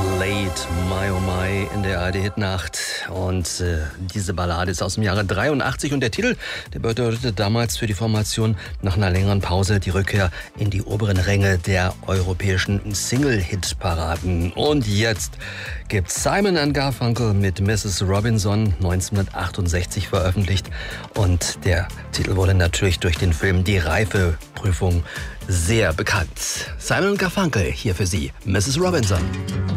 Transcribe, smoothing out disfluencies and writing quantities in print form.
Late, My Oh My in der ARD-Hitnacht. Und diese Ballade ist aus dem Jahre 83 und der Titel, der bedeutete damals für die Formation nach einer längeren Pause die Rückkehr in die oberen Ränge der europäischen Single-Hit-Paraden. Und jetzt gibt's Simon & Garfunkel mit Mrs. Robinson, 1968 veröffentlicht. Und der Titel wurde natürlich durch den Film Die Reifeprüfung sehr bekannt. Simon & Garfunkel hier für Sie, Mrs. Robinson.